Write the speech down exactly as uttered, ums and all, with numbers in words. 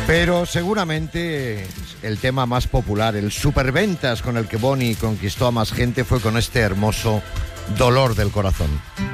Pero seguramente el tema más popular, el superventas con el que Bonnie conquistó a más gente, fue con este hermoso Dolor del Corazón.